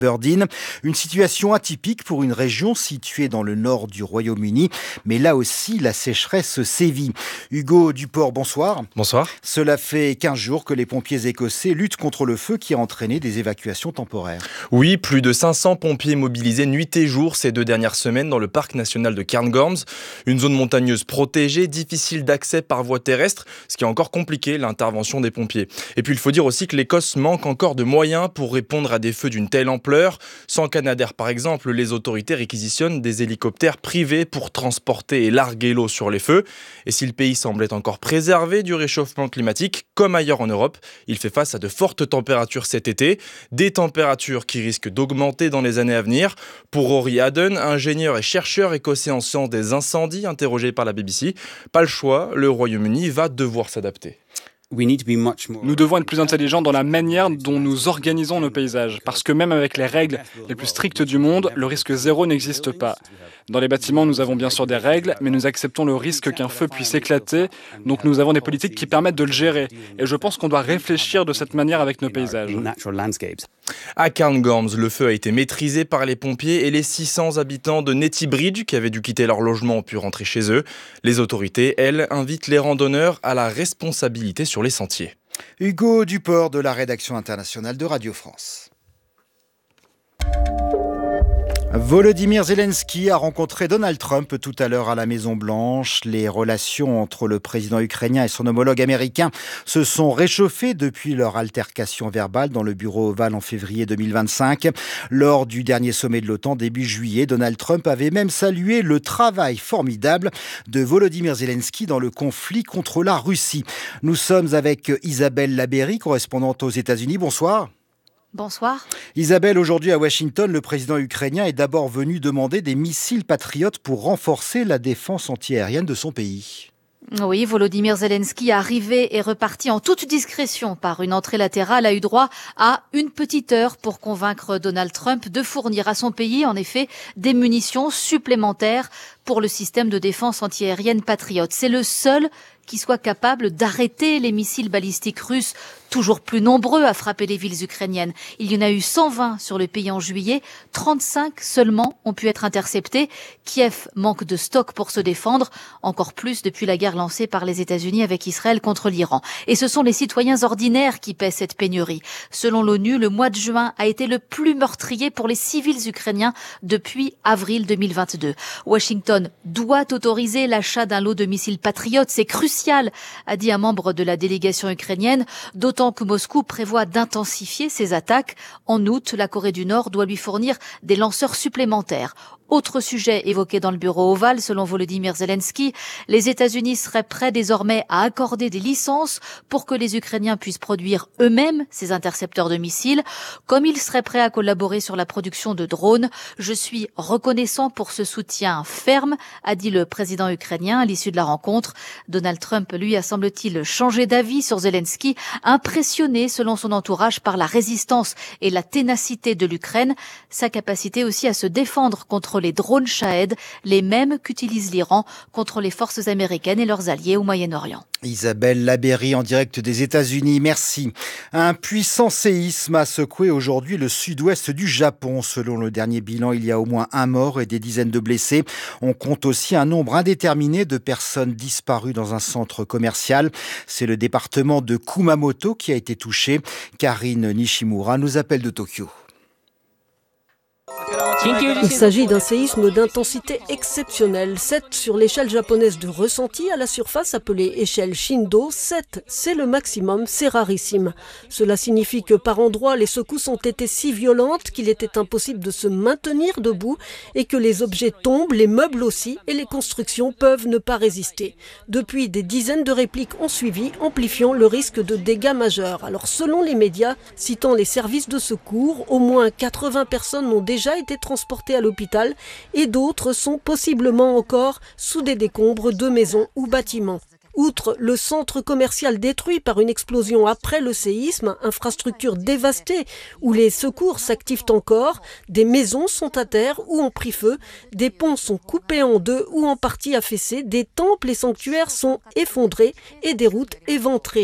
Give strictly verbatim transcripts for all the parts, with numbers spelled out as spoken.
Aberdeen. Une situation atypique pour une région située dans le nord du Royaume-Uni, mais là aussi la sécheresse sévit. Hugo Duport, bonsoir. Bonsoir. Cela fait quinze jours que les pompiers écossais luttent contre le feu qui a entraîné des évacuations temporaires. Oui, plus de cinq cents pompiers mobilisés nuit et jour ces deux dernières semaines dans le parc national de Cairngorms. Une zone montagneuse protégée, difficile d'accès par voie terrestre, ce qui a encore compliqué l'intervention des pompiers. Et puis il faut dire aussi que l'Écosse manque encore de moyens pour répondre à des feux d'une telle ampleur. Sans Canadair par exemple, les autorités réquisitionnent des hélicoptères privés pour transporter et larguer l'eau sur les feux. Et si le pays semblait encore préservé du réchauffement climatique, comme ailleurs en Europe, il fait face à de fortes températures cet été, des températures qui risquent d'augmenter dans les années à venir. Pour Rory Haddon, ingénieur et chercheur écossais en sciences des incendies, interrogé par la B B C, pas le choix, le Royaume-Uni va devoir s'adapter. Nous devons être plus intelligents dans la manière dont nous organisons nos paysages, parce que même avec les règles les plus strictes du monde, le risque zéro n'existe pas. Dans les bâtiments, nous avons bien sûr des règles, mais nous acceptons le risque qu'un feu puisse éclater, donc nous avons des politiques qui permettent de le gérer. Et je pense qu'on doit réfléchir de cette manière avec nos paysages. À Cairngorms, le feu a été maîtrisé par les pompiers et les six cents habitants de Netty Bridge qui avaient dû quitter leur logement ont pu rentrer chez eux. Les autorités, elles, invitent les randonneurs à la responsabilité sur les sentiers. Hugo Duport de la rédaction internationale de Radio France. Volodymyr Zelensky a rencontré Donald Trump tout à l'heure à la Maison-Blanche. Les relations entre le président ukrainien et son homologue américain se sont réchauffées depuis leur altercation verbale dans le bureau ovale en février deux mille vingt-cinq. Lors du dernier sommet de l'OTAN début juillet, Donald Trump avait même salué le travail formidable de Volodymyr Zelensky dans le conflit contre la Russie. Nous sommes avec Isabelle Labeyrie, correspondante aux États-Unis. Bonsoir. Bonsoir. Isabelle, aujourd'hui à Washington, le président ukrainien est d'abord venu demander des missiles patriotes pour renforcer la défense antiaérienne de son pays. Oui, Volodymyr Zelensky, arrivé et reparti en toute discrétion par une entrée latérale, a eu droit à une petite heure pour convaincre Donald Trump de fournir à son pays, en effet, des munitions supplémentaires pour le système de défense antiaérienne Patriot. C'est le seul qui soit capable d'arrêter les missiles balistiques russes, toujours plus nombreux à frapper les villes ukrainiennes. Il y en a eu cent vingt sur le pays en juillet, trente-cinq seulement ont pu être interceptés. Kiev manque de stock pour se défendre, encore plus depuis la guerre lancée par les États-Unis avec Israël contre l'Iran. Et ce sont les citoyens ordinaires qui paient cette pénurie. Selon l'ONU, le mois de juin a été le plus meurtrier pour les civils ukrainiens depuis avril deux mille vingt-deux. Washington doit autoriser l'achat d'un lot de missiles patriotes, c'est crucial, a dit un membre de la délégation ukrainienne, d'autant que Moscou prévoit d'intensifier ses attaques. En août, la Corée du Nord doit lui fournir des lanceurs supplémentaires. Autre sujet évoqué dans le bureau ovale, selon Volodymyr Zelensky, les États-Unis seraient prêts désormais à accorder des licences pour que les Ukrainiens puissent produire eux-mêmes ces intercepteurs de missiles, comme ils seraient prêts à collaborer sur la production de drones. Je suis reconnaissant pour ce soutien ferme, a dit le président ukrainien à l'issue de la rencontre. Donald Trump, lui, a semble-t-il changé d'avis sur Zelensky, impressionné selon son entourage par la résistance et la ténacité de l'Ukraine, sa capacité aussi à se défendre contre les drones Shahed, les mêmes qu'utilise l'Iran contre les forces américaines et leurs alliés au Moyen-Orient. Isabelle Labeyrie en direct des États-Unis, merci. Un puissant séisme a secoué aujourd'hui le sud-ouest du Japon. Selon le dernier bilan, il y a au moins un mort et des dizaines de blessés. On compte aussi un nombre indéterminé de personnes disparues dans un centre commercial. C'est le département de Kumamoto qui a été touché. Karine Nishimura nous appelle de Tokyo. Il s'agit d'un séisme d'intensité exceptionnelle, sept sur l'échelle japonaise de ressenti à la surface appelée échelle Shindo. sept, c'est le maximum, c'est rarissime. Cela signifie que par endroits, les secousses ont été si violentes qu'il était impossible de se maintenir debout et que les objets tombent, les meubles aussi, et les constructions peuvent ne pas résister. Depuis, des dizaines de répliques ont suivi, amplifiant le risque de dégâts majeurs. Alors selon les médias, citant les services de secours, au moins quatre-vingts personnes ont déjà été transportés à l'hôpital et d'autres sont possiblement encore sous des décombres de maisons ou bâtiments. Outre le centre commercial détruit par une explosion après le séisme, infrastructure dévastée où les secours s'activent encore, des maisons sont à terre ou ont pris feu, des ponts sont coupés en deux ou en partie affaissés, des temples et sanctuaires sont effondrés et des routes éventrées.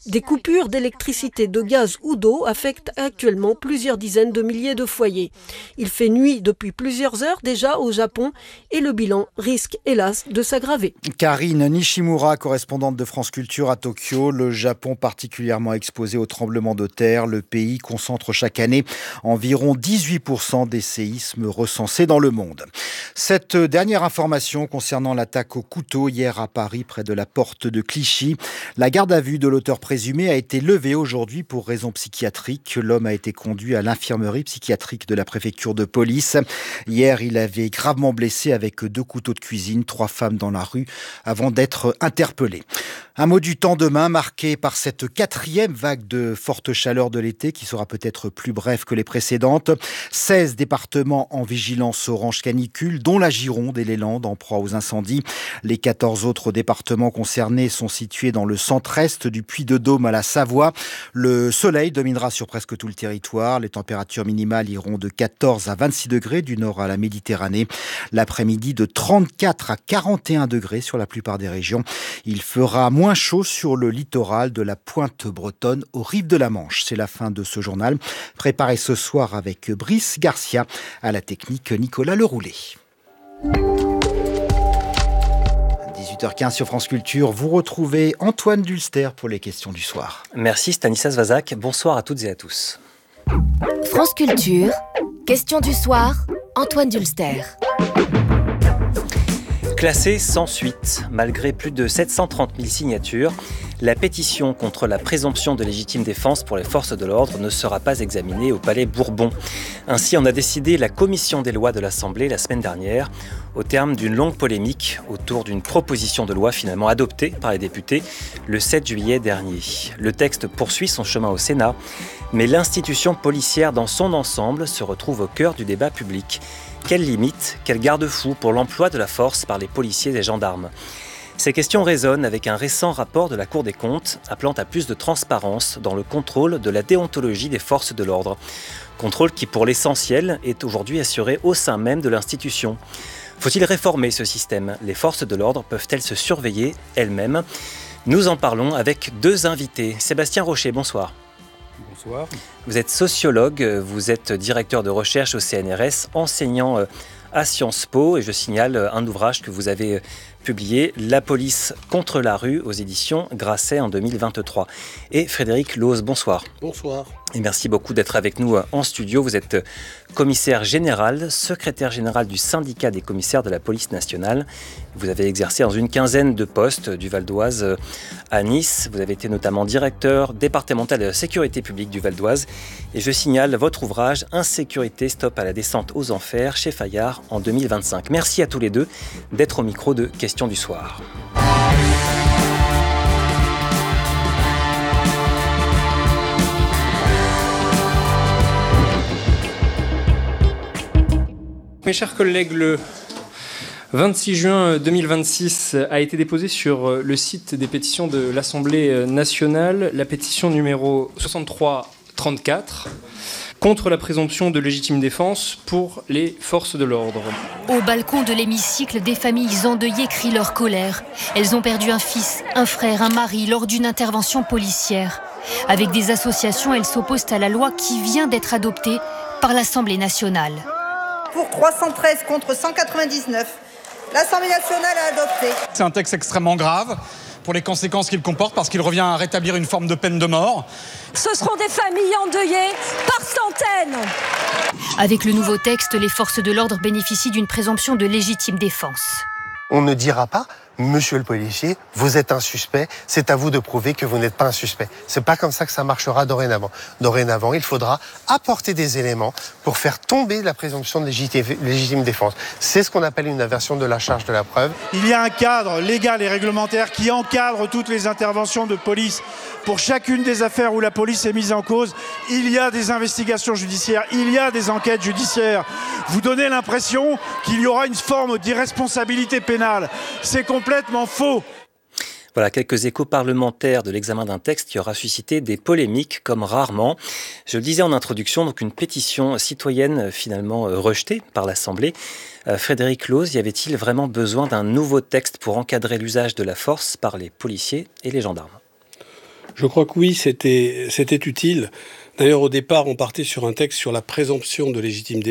Des coupures d'électricité, de gaz ou d'eau affectent actuellement plusieurs dizaines de milliers de foyers. Il fait nuit depuis plusieurs heures déjà au Japon et le bilan risque hélas de s'aggraver. Karine Nishimura, correspondante de France Culture à Tokyo. Le Japon particulièrement exposé aux tremblements de terre. Le pays concentre chaque année environ dix-huit pour cent des séismes recensés dans le monde. Cette dernière information concernant l'attaque au couteau hier à Paris près de la porte de Clichy. La garde à vue de l'auteur présumé a été levée aujourd'hui pour raison psychiatrique. L'homme a été conduit à l'infirmerie psychiatrique de la préfecture de police. Hier, il avait gravement blessé avec deux couteaux de cuisine trois femmes dans la rue avant d'être interpellé. Un mot du temps demain, marqué par cette quatrième vague de forte chaleur de l'été qui sera peut-être plus brève que les précédentes. seize départements en vigilance orange canicule, dont la Gironde et les Landes en proie aux incendies. Les quatorze autres départements concernés sont situés dans le centre-est du Puy-de-Dôme à la Savoie. Le soleil dominera sur presque tout le territoire. Les températures minimales iront de quatorze à vingt-six degrés du nord à la Méditerranée. L'après-midi de trente-quatre à quarante et un degrés sur la plupart des régions. Il fera moins chaud sur le littoral de la pointe bretonne aux rives de la Manche. C'est la fin de ce journal, préparé ce soir avec Brice Garcia, à la technique Nicolas Leroulet. dix-huit heures quinze sur France Culture, vous retrouvez Antoine Dulster pour les questions du soir. Merci Stanislas Vazak, bonsoir à toutes et à tous. France Culture, question du soir, Antoine Dulster. Classée sans suite, malgré plus de sept cent trente mille signatures, la pétition contre la présomption de légitime défense pour les forces de l'ordre ne sera pas examinée au Palais Bourbon. Ainsi en a décidé la commission des lois de l'Assemblée la semaine dernière, au terme d'une longue polémique autour d'une proposition de loi finalement adoptée par les députés le sept juillet dernier. Le texte poursuit son chemin au Sénat, mais l'institution policière dans son ensemble se retrouve au cœur du débat public. Quelles limites, quels garde-fous pour l'emploi de la force par les policiers et gendarmes ? Ces questions résonnent avec un récent rapport de la Cour des comptes appelant à plus de transparence dans le contrôle de la déontologie des forces de l'ordre. Contrôle qui, pour l'essentiel, est aujourd'hui assuré au sein même de l'institution. Faut-il réformer ce système ? Les forces de l'ordre peuvent-elles se surveiller elles-mêmes ? Nous en parlons avec deux invités. Sébastien Rocher, bonsoir. Bonsoir. Vous êtes sociologue, vous êtes directeur de recherche au C N R S, enseignant à Sciences Po, et je signale un ouvrage que vous avez publié, La police contre la rue, aux éditions Grasset en deux mille vingt-trois. Et Frédéric Loos, bonsoir. Bonsoir. Et merci beaucoup d'être avec nous en studio. Vous êtes commissaire général, secrétaire général du syndicat des commissaires de la police nationale. Vous avez exercé dans une quinzaine de postes du Val d'Oise à Nice. Vous avez été notamment directeur départemental de la sécurité publique du Val d'Oise. Et je signale votre ouvrage Insécurité, stop à la descente aux enfers chez Fayard en deux mille vingt-cinq. Merci à tous les deux d'être au micro de Questions du soir. Mes chers collègues, le vingt-six juin deux mille vingt-six a été déposée sur le site des pétitions de l'Assemblée nationale la pétition numéro soixante-trois trente-quatre contre la présomption de légitime défense pour les forces de l'ordre. Au balcon de l'hémicycle, des familles endeuillées crient leur colère. Elles ont perdu un fils, un frère, un mari lors d'une intervention policière. Avec des associations, elles s'opposent à la loi qui vient d'être adoptée par l'Assemblée nationale. Pour trois cent treize contre cent quatre-vingt-dix-neuf, l'Assemblée nationale a adopté. C'est un texte extrêmement grave pour les conséquences qu'il comporte, parce qu'il revient à rétablir une forme de peine de mort. Ce seront des familles endeuillées par centaines. Avec le nouveau texte, les forces de l'ordre bénéficient d'une présomption de légitime défense. On ne dira pas, monsieur le policier, vous êtes un suspect, c'est à vous de prouver que vous n'êtes pas un suspect. C'est pas comme ça que ça marchera dorénavant. Dorénavant, il faudra apporter des éléments pour faire tomber la présomption de légitime défense. C'est ce qu'on appelle une inversion de la charge de la preuve. Il y a un cadre légal et réglementaire qui encadre toutes les interventions de police. Pour chacune des affaires où la police est mise en cause, il y a des investigations judiciaires, il y a des enquêtes judiciaires. Vous donnez l'impression qu'il y aura une forme d'irresponsabilité pénale. C'est complètement faux. Voilà, quelques échos parlementaires de l'examen d'un texte qui aura suscité des polémiques comme rarement. Je le disais en introduction, donc une pétition citoyenne finalement rejetée par l'Assemblée. Euh, Frédéric Loos, y avait-il vraiment besoin d'un nouveau texte pour encadrer l'usage de la force par les policiers et les gendarmes ? Je crois que oui, c'était, c'était utile. D'ailleurs, au départ, on partait sur un texte sur la présomption de légitime défense.